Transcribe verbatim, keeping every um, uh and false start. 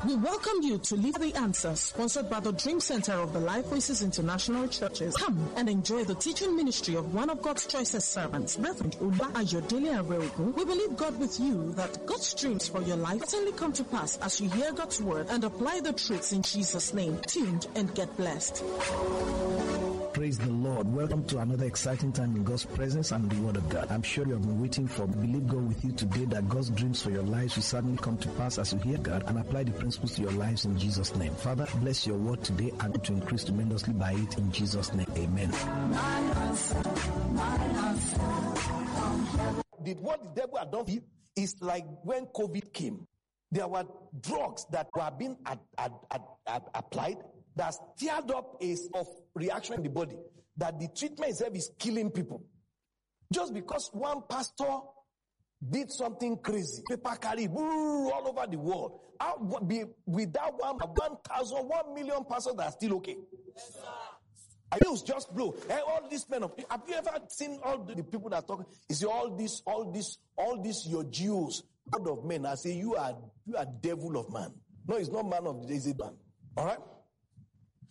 We welcome you to Live the Answers, sponsored by the Dream Center of the Life Voices International Churches. Come and enjoy the teaching ministry of one of God's choicest servants, Reverend Ula Ayodele Areogun. We believe God with you that God's dreams for your life certainly come to pass as you hear God's word and apply the truths in Jesus' name. Tuned and get blessed. Praise the Lord. Welcome to another exciting time in God's presence and the Word of God. I'm sure you have been waiting for. Believe God with you today that God's dreams for your lives will certainly come to pass as you hear God and apply the principles to your lives in Jesus' name. Father, bless your word today and to increase tremendously by it in Jesus' name. Amen. The, what the devil had done is like when COVID came. There were drugs that were being ad, ad, ad, ad, applied that stirred up a of reaction in the body, that the treatment itself is killing people. Just because one pastor did something crazy, paper carry all over the world. I'll be, without one, one thousand, one million pastors that are still okay. Yes, I use just blow. Hey, all these men of, have you ever seen all the, the people that talk? You see all this, all this, all this, your Jews, God of men. I say you are, you are devil of man. No, it's not man of, it's a man. All right.